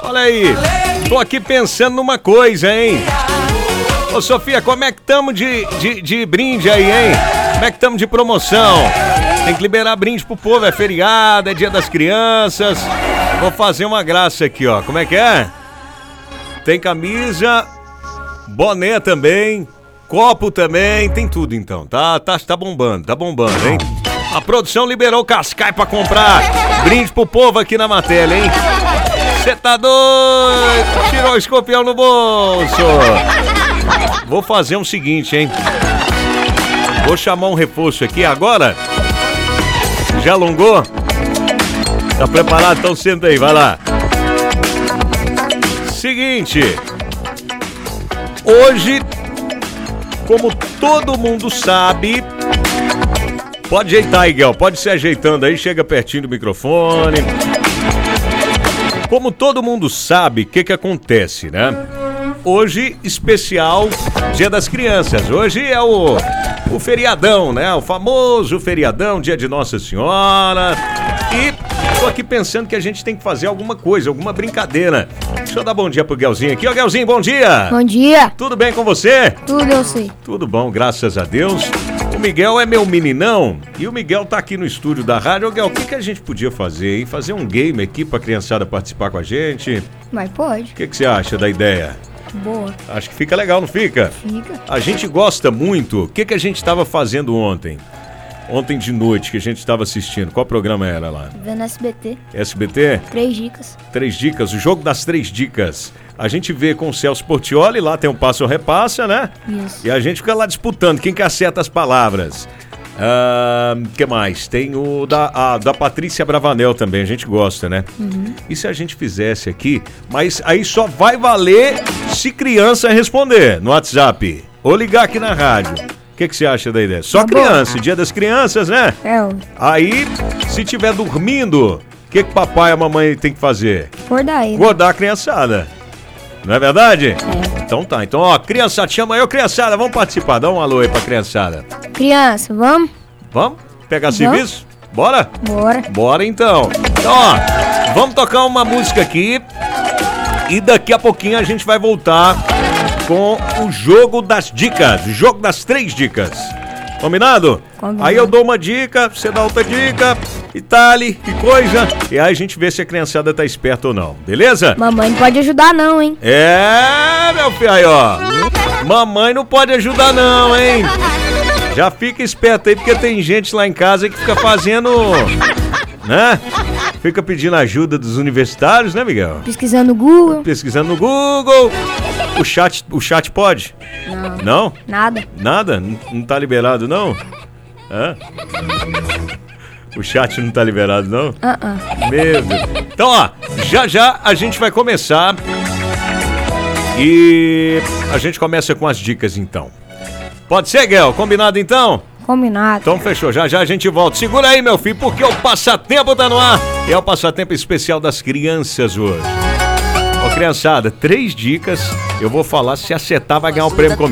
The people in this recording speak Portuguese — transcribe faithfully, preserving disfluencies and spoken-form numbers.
Olha aí, tô aqui pensando numa coisa, hein? Ô Sofia, como é que tamo de, de, de brinde aí, hein? Como é que tamo de promoção? Tem que liberar brinde pro povo, é feriado, é dia das crianças. Vou fazer uma graça aqui, ó. Como é que é? Tem camisa, boné também, copo também, tem tudo então. Tá, tá, tá bombando, tá bombando, hein? A produção liberou o Cascai pra comprar brinde pro povo aqui na matéria, hein? Você tá doido? Tirou o escorpião no bolso. Vou fazer o seguinte, hein? Vou chamar um reforço aqui agora. Já alongou? Tá preparado? Então senta aí, vai lá. Seguinte. Hoje, como todo mundo sabe... Pode ajeitar, Miguel, pode se ajeitando aí, chega pertinho do microfone. Como todo mundo sabe, o que que acontece, né? Hoje, especial Dia das Crianças. Hoje é o, o feriadão, né? O famoso feriadão, Dia de Nossa Senhora. E tô aqui pensando que a gente tem que fazer alguma coisa, alguma brincadeira. Deixa eu dar bom dia pro Guelzinho aqui. Ô, Guelzinho, bom dia! Bom dia! Tudo bem com você? Tudo, eu sei. Tudo bom, graças a Deus. O Miguel é meu meninão e o Miguel tá aqui no estúdio da rádio. Ô, Miguel, o que que a gente podia fazer, hein? Fazer um game aqui pra criançada participar com a gente? Mas pode. O que que você acha da ideia? Boa. Acho que fica legal, não fica? Fica. A gente gosta muito. O que que a gente estava fazendo ontem? Ontem de noite que a gente estava assistindo. Qual programa era lá? Vendo S B T. S B T? Três dicas. Três dicas, o jogo das três dicas. A gente vê com o Celso Portiolli, lá tem um passo ou repassa, né? Isso. E a gente fica lá disputando quem que acerta as palavras. Ah, que mais? Tem o da, a, da Patrícia Bravanel também, a gente gosta, né? Uhum. E se a gente fizesse aqui, mas aí só vai valer se criança responder no WhatsApp ou ligar aqui na rádio. O que que você acha da ideia? Só Tá criança, bom. Dia das Crianças, né? É, ó. Aí, se tiver dormindo, o que que papai e a mamãe tem que fazer? Acordar aí. Né? Acordar a criançada. Não é verdade? É. Então tá, então ó, criançada, chama aí, ô criançada, vamos participar, dá um alô aí pra criançada. Criança, vamos? Vamos? Pegar Vamos. serviço? Bora? Bora. Bora então. Então ó, vamos tocar uma música aqui e daqui a pouquinho a gente vai voltar com o jogo das dicas, o jogo das três dicas. Combinado? Combinado. Aí eu dou uma dica, você dá outra dica, e tá ali, que coisa. E aí a gente vê se a criançada tá esperta ou não, beleza? Mamãe não pode ajudar não, hein? É, meu filho, aí ó. Mamãe não pode ajudar não, hein? Já fica esperto aí, porque tem gente lá em casa que fica fazendo, né? Fica pedindo ajuda dos universitários, né, Miguel? Pesquisando no Google. Pesquisando no Google. O chat, o chat pode? Não. Não? Nada. Nada? Não, não tá liberado, não? Hã? O chat não tá liberado, não? Ah, ah. Meu Deus. Então, ó, já já a gente vai começar. E a gente começa com as dicas, então. Pode ser, Guel? Combinado, então? Combinado. Então fechou, já já a gente volta. Segura aí, meu filho, porque o passatempo tá no ar. É o passatempo especial das crianças hoje. Ô, criançada, três dicas. Eu vou falar, se acertar vai ganhar um prêmio comigo.